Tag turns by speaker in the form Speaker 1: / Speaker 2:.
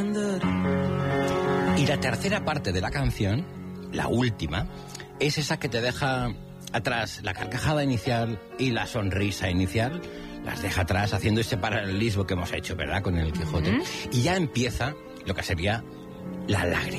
Speaker 1: Y la tercera parte de la canción, la última, es esa que te deja atrás la carcajada inicial y la sonrisa inicial. Las deja atrás haciendo ese paralelismo que hemos hecho, ¿verdad?, con el Quijote. Y ya empieza lo que sería la lágrima.